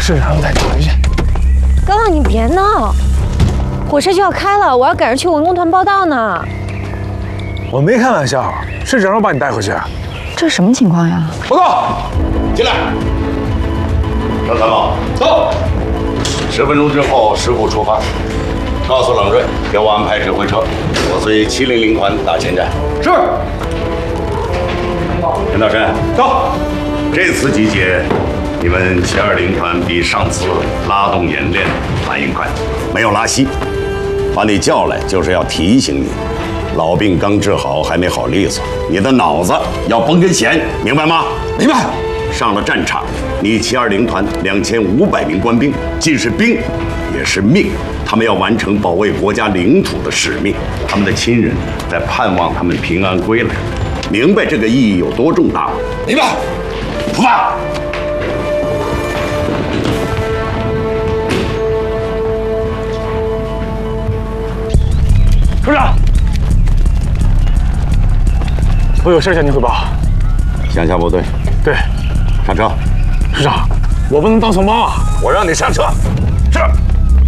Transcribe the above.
市长再找回去。 高浪，你别闹，火车就要开了，我要赶着去文工团报道呢。 我没开玩笑，市长让我把你带回去。 这什么情况呀？ 报告， 进来。张参谋，走。10分钟之后，石虎出发。告诉冷锐，给我安排指挥车，我随700团打前站。 是。 陈大山，到。这次集结，你们720团比上次拉动演练反应快，没有拉稀。把你叫来就是要提醒你，老病刚治好，还没好利索，你的脑子要绷根弦，明白吗？ 明白。 上了战场，你720团2500名官兵，既是兵，也是命。他们要完成保卫国家领土的使命，他们的亲人在盼望他们平安归来。明白这个意义有多重大吗？ 明白。 出发。 处长，我有事向您汇报。 乡下部队， 对， 上车。 市长，我不能当怂包啊！ 我让你上车。是。